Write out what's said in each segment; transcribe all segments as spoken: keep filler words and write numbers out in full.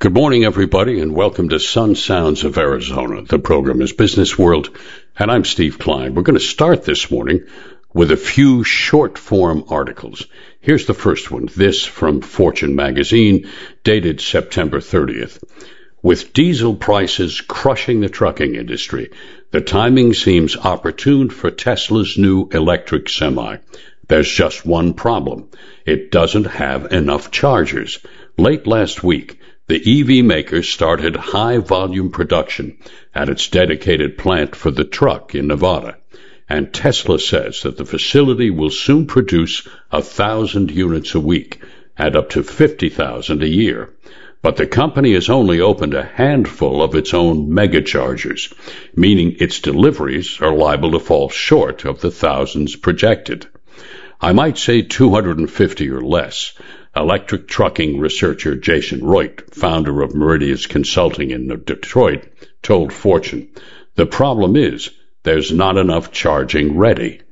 Good morning, everybody, and welcome to Sun Sounds of Arizona. The program is Business World, and I'm Steve Klein. We're going to start this morning with a few short-form articles. Here's the first one, this from Fortune magazine, dated September thirtieth. With diesel prices crushing the trucking industry, the timing seems opportune for Tesla's new electric semi. There's just one problem. It doesn't have enough chargers. Late last week, the E V maker started high-volume production at its dedicated plant for the truck in Nevada, and Tesla says that the facility will soon produce a thousand units a week and up to fifty thousand a year. But the company has only opened a handful of its own megachargers, meaning its deliveries are liable to fall short of the thousands projected. I might say two hundred fifty or less. Electric trucking researcher Jason Reut, founder of Meridius Consulting in Detroit, told Fortune, "The problem is there's not enough charging ready."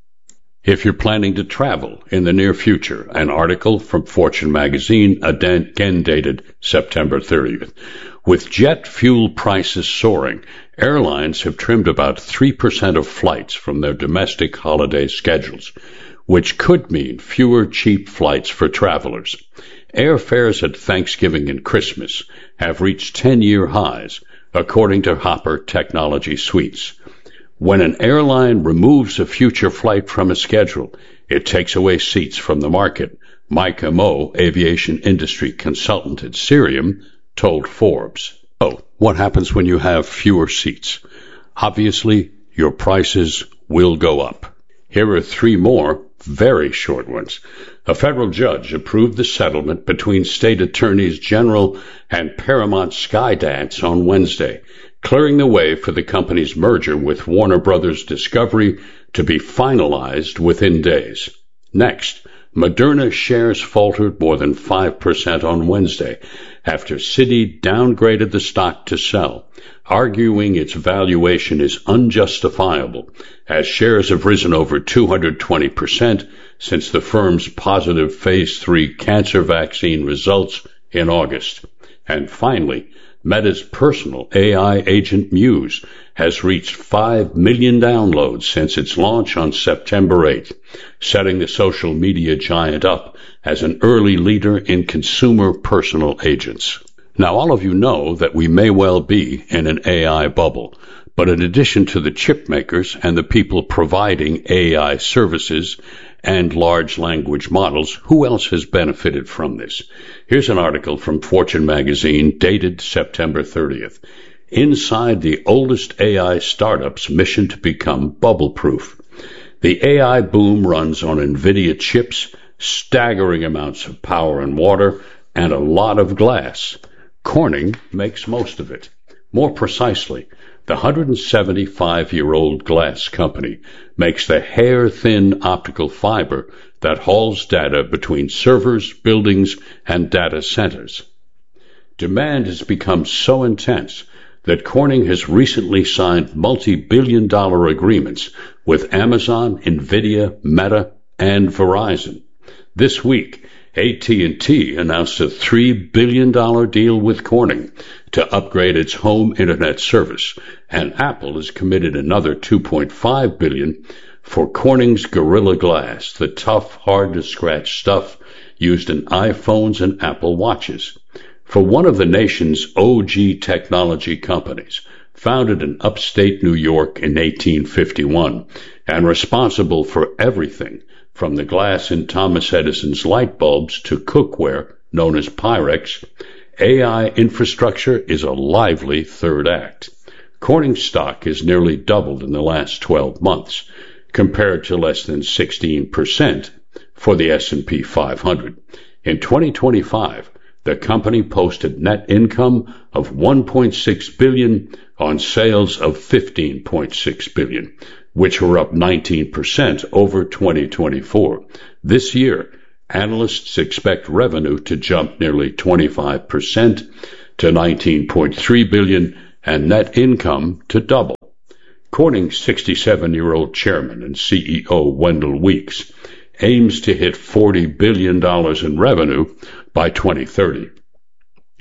If you're planning to travel in the near future, an article from Fortune magazine, again dated September thirtieth. With jet fuel prices soaring, airlines have trimmed about three percent of flights from their domestic holiday schedules, which could mean fewer cheap flights for travelers. Airfares at Thanksgiving and Christmas have reached ten-year highs, according to Hopper Technology Suites. When an airline removes a future flight from a schedule, it takes away seats from the market, Mike Amo, aviation industry consultant at Cirium, told Forbes. Oh, what happens when you have fewer seats? Obviously, your prices will go up. Here are three more very short ones. A federal judge approved the settlement between state attorneys general and Paramount Skydance on Wednesday, clearing the way for the company's merger with Warner Brothers Discovery to be finalized within days. Next, Moderna shares faltered more than five percent on Wednesday after Citi downgraded the stock to sell, arguing its valuation is unjustifiable, as shares have risen over two hundred twenty percent since the firm's positive phase three cancer vaccine results in August. And finally, Meta's personal A I agent Muse has reached five million downloads since its launch on September eighth, setting the social media giant up as an early leader in consumer personal agents. Now, all of you know that we may well be in an A I bubble, but in addition to the chip makers and the people providing A I services and large language models, who else has benefited from this? Here's an article from Fortune magazine dated September thirtieth. Inside the oldest A I startup's mission to become bubble-proof. The A I boom runs on NVIDIA chips, staggering amounts of power and water, and a lot of glass. Corning makes most of it. More precisely, the one hundred seventy-five-year-old glass company makes the hair-thin optical fiber that hauls data between servers, buildings, and data centers. Demand has become so intense that Corning has recently signed multi-billion dollar agreements with Amazon, NVIDIA, Meta, and Verizon. This week, A T and T announced a three billion dollars deal with Corning to upgrade its home internet service, and Apple has committed another two point five billion dollars for Corning's Gorilla Glass, the tough, hard-to-scratch stuff used in iPhones and Apple Watches. For one of the nation's O G technology companies, founded in upstate New York in eighteen fifty-one, and responsible for everything from the glass in Thomas Edison's light bulbs to cookware known as Pyrex, A I infrastructure is a lively third act. Corning stock has nearly doubled in the last twelve months, compared to less than sixteen percent for the S and P five hundred. In twenty twenty-five, the company posted net income of one point six billion dollars on sales of fifteen point six billion dollars, which were up nineteen percent over twenty twenty-four. This year, analysts expect revenue to jump nearly twenty-five percent to nineteen point three billion dollars and net income to double. Corning's sixty-seven-year-old chairman and C E O Wendell Weeks aims to hit forty billion dollars in revenue by twenty thirty.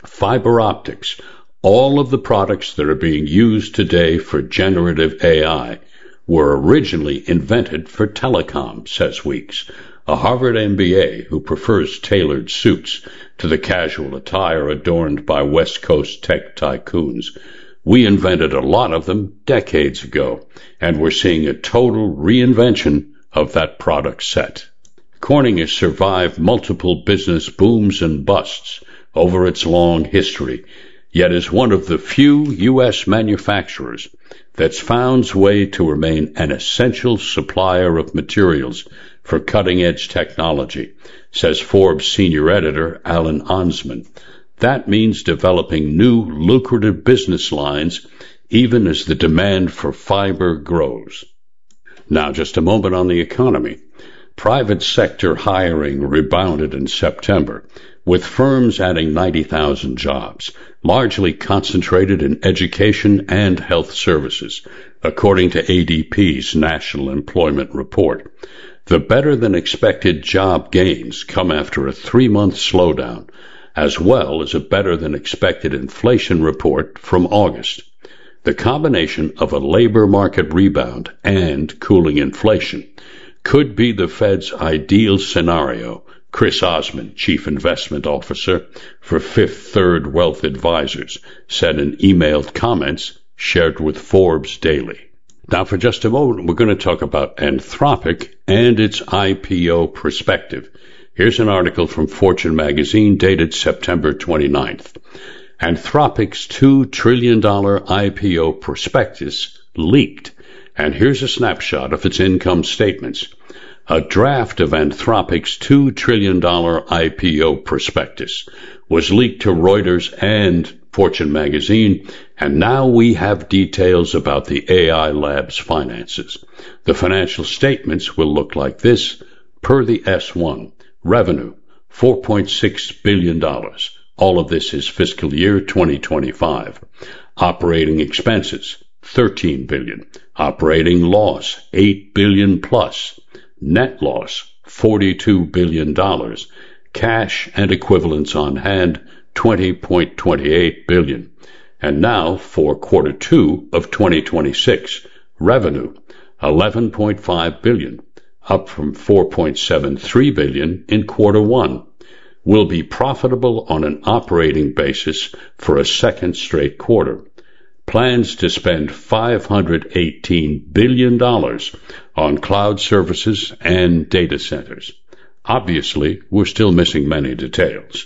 fiber optics, all of the products that are being used today for generative A I were originally invented for telecom, says Weeks, a Harvard M B A who prefers tailored suits to the casual attire adorned by West Coast tech tycoons. We invented a lot of them decades ago, and we're seeing a total reinvention of that product set. Corning has survived multiple business booms and busts over its long history, yet is one of the few U S manufacturers that's found its way to remain an essential supplier of materials for cutting-edge technology, says Forbes senior editor Alan Onsman. That means developing new lucrative business lines even as the demand for fiber grows. Now, just a moment on the economy. Private sector hiring rebounded in September, with firms adding ninety thousand jobs, largely concentrated in education and health services, according to A D P's National Employment Report. The better-than-expected job gains come after a three-month slowdown, as well as a better-than-expected inflation report from August. The combination of a labor market rebound and cooling inflation could be the Fed's ideal scenario, Chris Osman, Chief Investment Officer for Fifth Third Wealth Advisors, said in emailed comments shared with Forbes Daily. Now, for just a moment, we're going to talk about Anthropic and its I P O perspective. Here's an article from Fortune magazine dated September twenty-ninth. Anthropic's two trillion dollars I P O prospectus leaked, and here's a snapshot of its income statements. A draft of Anthropic's two trillion dollars I P O prospectus was leaked to Reuters and Fortune magazine, and now we have details about the A I lab's finances. The financial statements will look like this, per the S one. Revenue, four point six billion dollars. All of this is fiscal year twenty twenty-five. Operating expenses, thirteen billion dollars. Operating loss, eight billion dollars plus. Net loss, forty-two billion dollars. Cash and equivalents on hand, twenty point two eight billion dollars. And now for quarter two of twenty twenty-six, revenue, eleven point five billion dollars, up from four point seven three billion dollars in quarter one. Will be profitable on an operating basis for a second straight quarter. Plans to spend five hundred eighteen billion dollars on cloud services and data centers. Obviously, we're still missing many details.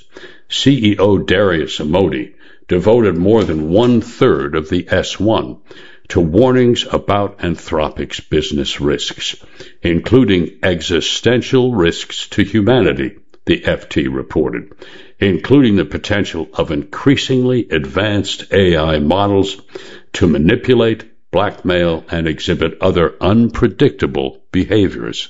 C E O Darius Amodei devoted more than one-third of the S one to warnings about Anthropic's business risks, including existential risks to humanity, the F T reported, including the potential of increasingly advanced A I models to manipulate, blackmail, and exhibit other unpredictable behaviors.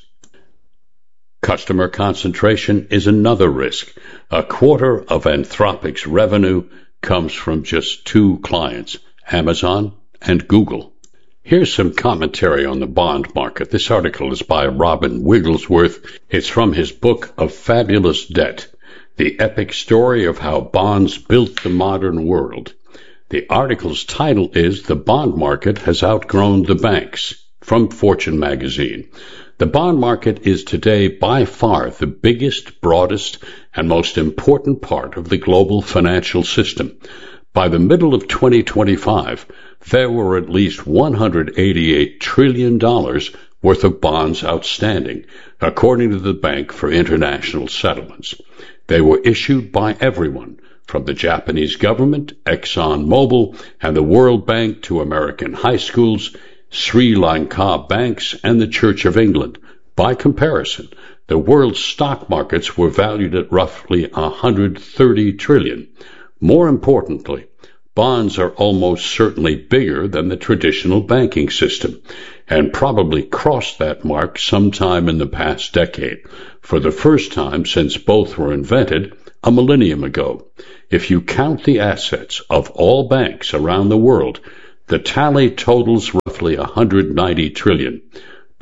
Customer concentration is another risk. A quarter of Anthropic's revenue comes from just two clients, Amazon and Google. Here's some commentary on the bond market. This article is by Robin Wigglesworth. It's from his book of Fabulous Debt, the epic story of how bonds built the modern world. The article's title is The Bond Market Has Outgrown the Banks, from Fortune magazine. The bond market is today by far the biggest, broadest, and most important part of the global financial system. By the middle of twenty twenty-five, there were at least one hundred eighty-eight trillion dollars worth of bonds outstanding, according to the Bank for International Settlements. They were issued by everyone, from the Japanese government, ExxonMobil, and the World Bank to American high schools, Sri Lanka banks, and the Church of England. By comparison, the world's stock markets were valued at roughly one hundred thirty trillion dollars. More importantly, bonds are almost certainly bigger than the traditional banking system, and probably crossed that mark sometime in the past decade, for the first time since both were invented a millennium ago. If you count the assets of all banks around the world, the tally totals roughly one hundred ninety trillion dollars.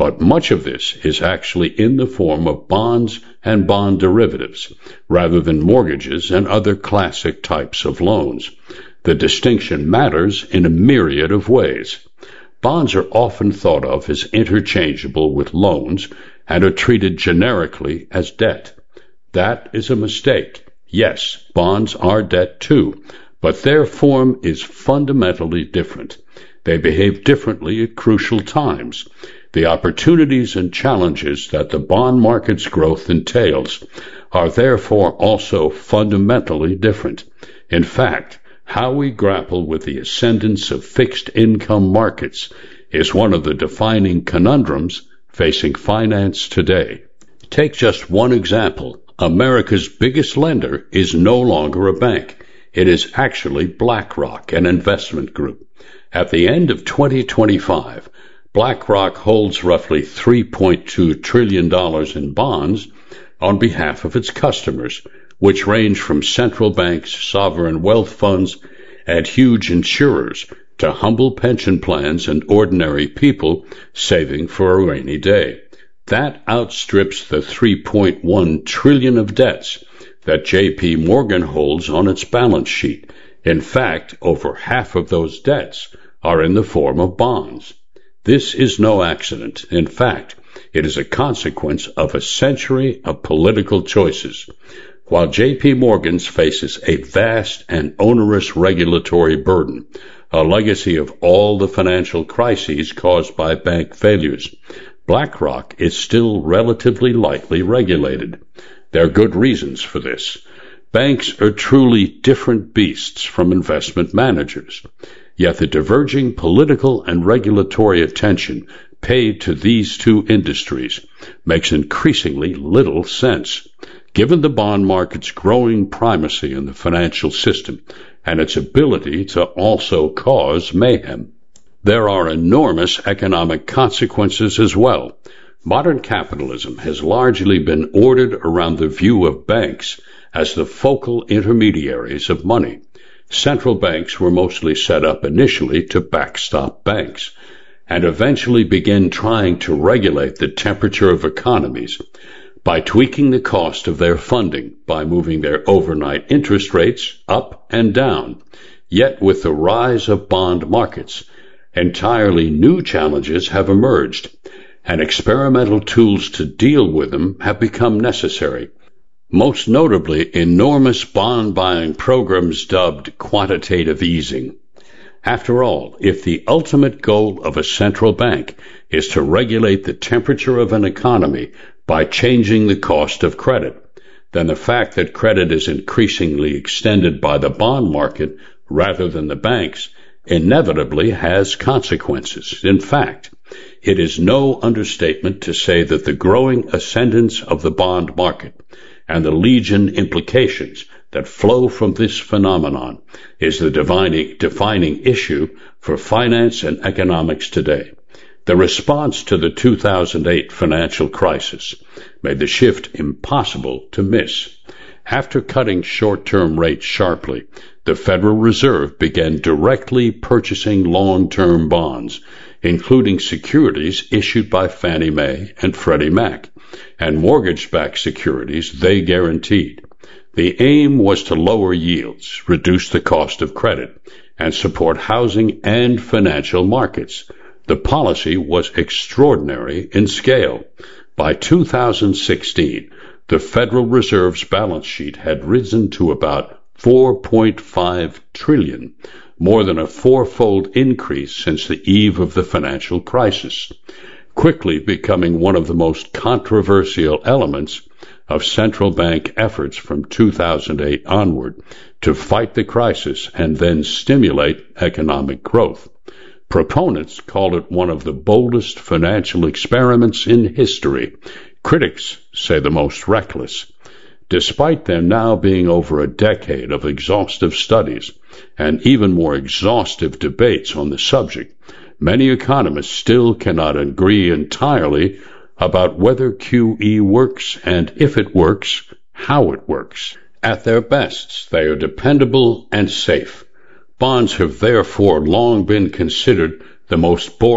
but much of this is actually in the form of bonds and bond derivatives, rather than mortgages and other classic types of loans. The distinction matters in a myriad of ways. Bonds are often thought of as interchangeable with loans and are treated generically as debt. That is a mistake. Yes, bonds are debt too, but their form is fundamentally different. They behave differently at crucial times. The opportunities and challenges that the bond market's growth entails are therefore also fundamentally different. In fact, how we grapple with the ascendance of fixed income markets is one of the defining conundrums facing finance today. Take just one example. America's biggest lender is no longer a bank. It is actually BlackRock, an investment group. At the end of twenty twenty-five, BlackRock holds roughly three point two trillion dollars in bonds on behalf of its customers, which range from central banks, sovereign wealth funds, and huge insurers to humble pension plans and ordinary people saving for a rainy day. That outstrips the three point one trillion dollars of debts that J P Morgan holds on its balance sheet. In fact, over half of those debts are in the form of bonds. This is no accident. In fact, it is a consequence of a century of political choices. While J P Morgan's faces a vast and onerous regulatory burden, a legacy of all the financial crises caused by bank failures, BlackRock is still relatively lightly regulated. There are good reasons for this. Banks are truly different beasts from investment managers. Yet the diverging political and regulatory attention paid to these two industries makes increasingly little sense, given the bond market's growing primacy in the financial system and its ability to also cause mayhem. There are enormous economic consequences as well. Modern capitalism has largely been ordered around the view of banks as the focal intermediaries of money. Central banks were mostly set up initially to backstop banks, and eventually began trying to regulate the temperature of economies by tweaking the cost of their funding, by moving their overnight interest rates up and down. Yet with the rise of bond markets, entirely new challenges have emerged, and experimental tools to deal with them have become necessary. Most notably, enormous bond buying programs dubbed quantitative easing. After all, if the ultimate goal of a central bank is to regulate the temperature of an economy by changing the cost of credit, then the fact that credit is increasingly extended by the bond market rather than the banks inevitably has consequences. In fact, it is no understatement to say that the growing ascendance of the bond market and the legion implications that flow from this phenomenon is the defining, defining issue for finance and economics today. The response to the two thousand eight financial crisis made the shift impossible to miss. After cutting short-term rates sharply, the Federal Reserve began directly purchasing long-term bonds, including securities issued by Fannie Mae and Freddie Mac, and mortgage-backed securities they guaranteed. The aim was to lower yields, reduce the cost of credit, and support housing and financial markets. The policy was extraordinary in scale. By two thousand sixteen, the Federal Reserve's balance sheet had risen to about four point five trillion dollars, more than a fourfold increase since the eve of the financial crisis, quickly becoming one of the most controversial elements of central bank efforts from two thousand eight onward to fight the crisis and then stimulate economic growth. Proponents call it one of the boldest financial experiments in history. Critics say the most reckless. Despite there now being over a decade of exhaustive studies and even more exhaustive debates on the subject, many economists still cannot agree entirely about whether Q E works, and if it works, how it works. At their best, they are dependable and safe. Bonds have therefore long been considered the most boring